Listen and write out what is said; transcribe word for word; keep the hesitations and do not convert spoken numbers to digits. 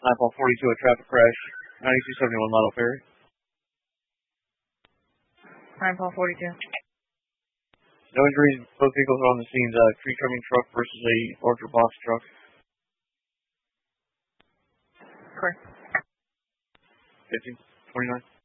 nine Paul forty-two, a traffic crash. ninety-two seventy-one Model Ferry. nine Paul forty-two. No injuries. Both vehicles are on the scene. Uh, tree trimming truck versus a larger box truck. Correct. fifteen twenty-nine.